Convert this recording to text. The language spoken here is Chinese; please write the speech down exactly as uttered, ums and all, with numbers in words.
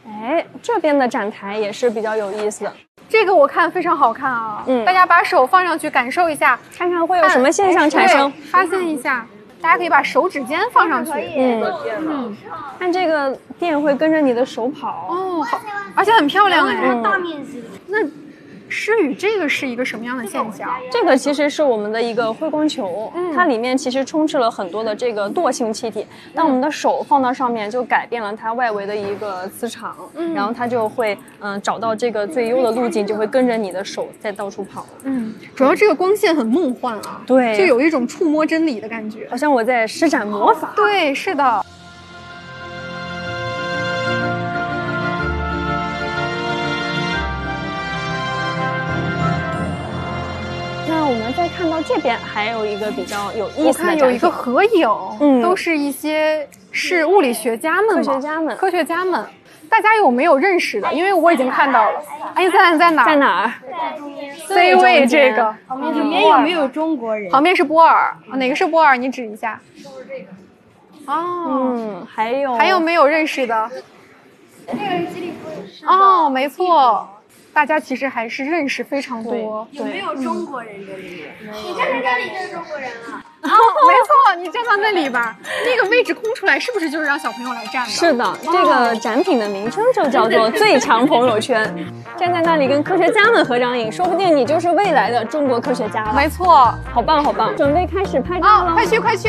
哎，这边的展台也是比较有意思的。 这个我看非常好看啊， 嗯， 大家把手放上去感受一下， 看看会有什么现象产生， 发现一下。大家可以把手指尖放上去， 嗯嗯，看这个店会跟着你的手跑哦，好，而且很漂亮哎， 嗯、 大面积的。 那诗雨这个是一个什么样的现象？ 这个其实是我们的一个灰光球， 嗯、 它里面其实充斥了很多的这个惰性气体。当我们的手放到上面，就改变了它外围的一个磁场，嗯、然后它就会嗯、呃、找到这个最优的路径，就会跟着你的手在到处跑。 嗯，主要这个光线很梦幻啊， 对， 就有一种触摸真理的感觉， 好像我在施展魔法。 对，是的。 那我们再看到这边还有一个比较有意思的， 我看有一个合影， 嗯， 都是一些是物理学家们、 科学家们、 科学家们。大家有没有认识的？因为我已经看到了。爱因斯坦在哪？ 在哪儿 ？C 位这个。 里面有没有中国人？ 旁边是波尔，哪个是波尔？你指一下。 就是这个。 哦。 嗯，还有还有没有认识的？ 这个是基利波尔。 哦，没错。大家其实还是认识非常多。 有没有中国人这里？你站在这里就是中国人了。 哦，没错，你站到那里吧，那个位置空出来，是不是就是让小朋友来站的？ 是的，这个展品的名称就叫做最强朋友圈。站在那里跟科学家们合张影，说不定你就是未来的中国科学家了。 没错， 好棒好棒！准备开始拍照了， 快去快去！